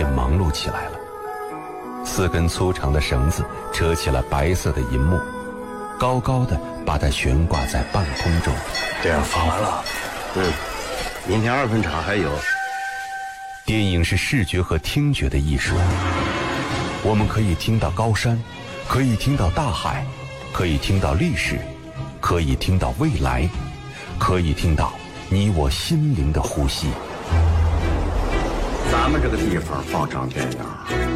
便忙碌起来了。4根粗长的绳子扯起了白色的银幕，高高的把它悬挂在半空中。 这样放完了，明天2分场还有。 电影是视觉和听觉的艺术，我们可以听到高山，可以听到大海，可以听到历史，可以听到未来，可以听到你我心灵的呼吸。 咱们这个地方放场电影，